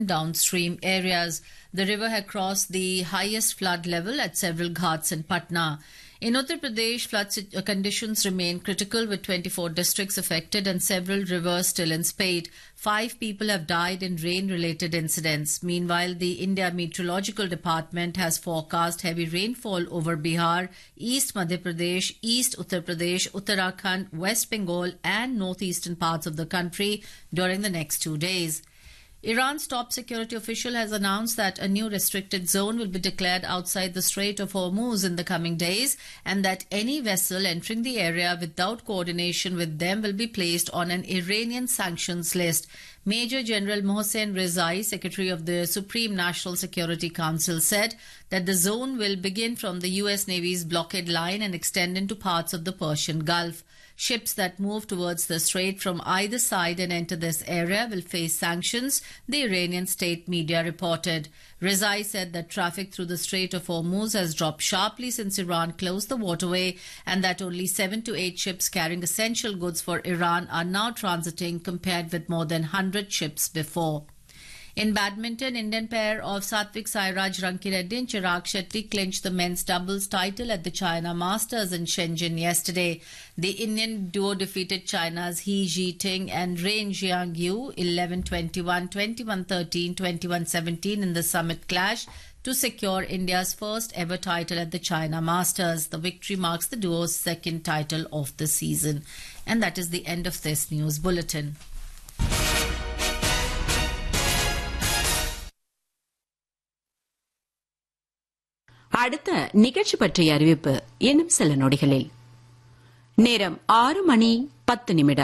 downstream areas. The river had crossed the highest flood level at several ghats in Patna. In Uttar Pradesh, conditions remain critical with 24 districts affected and several rivers still in spate. 5 people have died in rain-related incidents. Meanwhile, the India Meteorological Department has forecast heavy rainfall over Bihar, East Madhya Pradesh, East Uttar Pradesh, Uttarakhand, West Bengal and northeastern parts of the country during the next 2 days. Iran's top security official has announced that a new restricted zone will be declared outside the Strait of Hormuz in the coming days and that any vessel entering the area without coordination with them will be placed on an Iranian sanctions list. Major General Mohsen Rezai, Secretary of the Supreme National Security Council, said that the zone will begin from the U.S. Navy's blockade line and extend into parts of the Persian Gulf. Ships that move towards the strait from either side and enter this area will face sanctions, the Iranian state media reported. Rezai said that traffic through the Strait of Hormuz has dropped sharply since Iran closed the waterway and that only 7 to 8 ships carrying essential goods for Iran are now transiting compared with more than 100 ships before. In badminton, Indian pair of Satvik Sairaj Rankireddy and Chirag Shetty clinched the men's doubles title at the China Masters in Shenzhen yesterday. The Indian duo defeated China's He Jiting and Ren Jiangyu 11-21, 21-13, 21-17 in the summit clash to secure India's first ever title at the China Masters. The victory marks the duo's second title of the season. And that is the end of this news bulletin. அடுத்த நிகழ்ச்சி பற்றிய அறிவிப்பு இன்னும் சில நொடிகளில். நேரம் 6:10.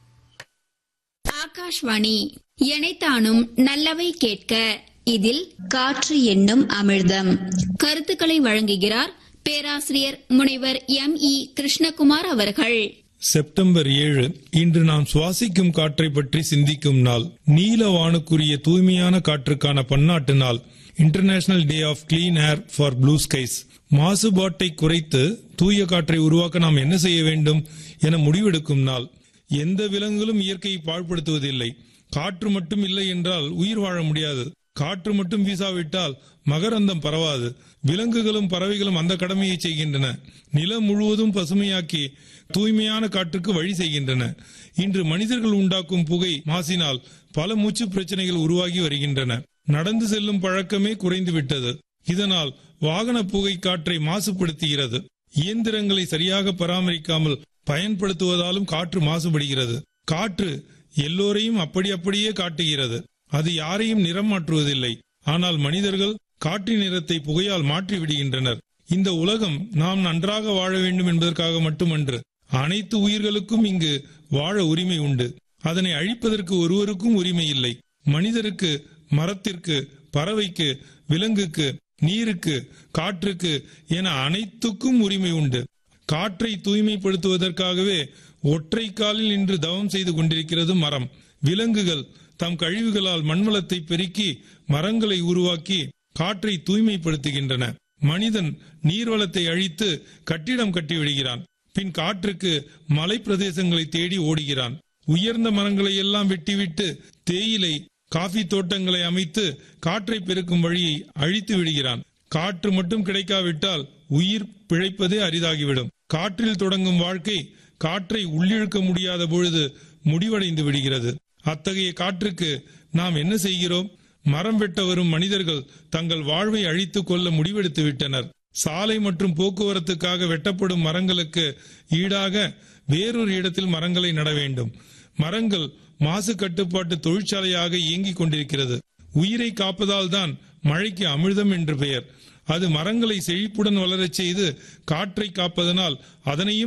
ஆகாஷ்வாணி எனைத்தானும் நல்லவை கேட்க. இதில் காற்று என்னும் அமிர்தம். கருத்துக்களை வழங்குகிறார் பேராசிரியர் முனைவர் M.E. கிருஷ்ணகுமார் அவர்கள். செப்டம்பர் 7 இன்று நாம் சுவாசிக்கும் காற்றை பற்றி சிந்திக்கும் நாள். நீலவானுக்குரிய தூய்மையான காற்றுக்கான பன்னாட்டு நாள். International day of clean air for blue skies. மாசுபாட்டை குறைத்து தூய காற்றை உருவாக்க நாம் என்ன செய்ய வேண்டும் என முடிவெடுக்கும் நாள். எந்த விலங்குகளும் இயற்கையை பாழ்படுத்துவதில்லை. காற்று மட்டும் இல்லை என்றால் உயிர் வாழ முடியாது. காற்று மட்டும் வீசாவிட்டால் மகரந்தம் பரவாது. விலங்குகளும் பறவைகளும் அந்த கடமையை செய்கின்றன. நிலம் முழுவதும் பசுமையாக்கி தூய்மையான காற்றுக்கு வழி செய்கின்றன. இன்று மனிதர்கள் உண்டாக்கும் புகை மாசினால் பல மூச்சு பிரச்சனைகள் உருவாகி வருகின்றன. நடந்து செல்லும் பழக்கமே குறைந்துவிட்டது. இதனால் வாகன புகை காற்றை மாசுபடுத்துகிறது. இயந்திரங்களை சரியாக பராமரிக்காமல் பயன்படுத்துவதாலும் காற்று மாசுபடுகிறது. காற்று எல்லோரையும் அப்படியே காட்டுகிறது. அது யாரையும் நிறம் மாற்றுவதில்லை. ஆனால் மனிதர்கள் காற்றின் நிறத்தை புகையால் மாற்றி விடுகின்றனர். இந்த உலகம் நாம் நன்றாக வாழ வேண்டும் என்பதற்காக மட்டுமன்று, அனைத்து உயிர்களுக்கும் இங்கு வாழ உரிமை உண்டு. அதனை அழிப்பதற்கு ஒருவருக்கும் உரிமை இல்லை. மனிதருக்கு, மரத்திற்கு, பறவைக்கு, விலங்குக்கு, நீருக்கு, காற்றுக்கு என அனைத்துக்கும் உரிமை உண்டு. காற்றை தூய்மைப்படுத்துவதற்காகவே ஒற்றை காலில் நின்று தவம் செய்து கொண்டிருக்கிறது மரம். விலங்குகள் தம் கழிவுகளால் மண்வளத்தை பெருக்கி மரங்களை உருவாக்கி காற்றை தூய்மைப்படுத்துகின்றன. மனிதன் நீர்வளத்தை அழித்து கட்டிடம் கட்டிவிடுகிறான். பின் காற்றுக்கு மலை பிரதேசங்களை தேடி ஓடுகிறான். உயர்ந்த மரங்களை எல்லாம் வெட்டிவிட்டு தேயிலை, காஃபி தோட்டங்களை அமைத்து காற்றை பெருக்கும் வழியை அழித்து விடுகிறான். காற்று மட்டும் கிடைக்காவிட்டால் உயிர் பிழைப்பதே அரிதாகிவிடும். காற்றில் தொடங்கும் வாழ்க்கை காற்றை உள்ளிழுக்க முடியாத பொழுது முடிவடைந்து விடுகிறது. அத்தகைய காற்றுக்கு நாம் என்ன செய்கிறோம்? மரம் வெட்ட வரும் மனிதர்கள் தங்கள் வாழ்வை அழித்துக் கொள்ள முடிவெடுத்து விட்டனர். சாலை மற்றும் போக்குவரத்துக்காக வெட்டப்படும் மரங்களுக்கு ஈடாக வேறொரு இடத்தில் மரங்களை நட வேண்டும். மரங்கள் மாசு கட்டுப்பாட்டு தொழிற்சாலையாக இயங்கிக் கொண்டிருக்கிறது. உயிரை காப்பதால் தான் மழைக்கு அமிர்தம் என்று பெயர். அது மரங்களை செழிப்புடன் வளரச் செய்து காற்றை காப்பதனால் அதனையும்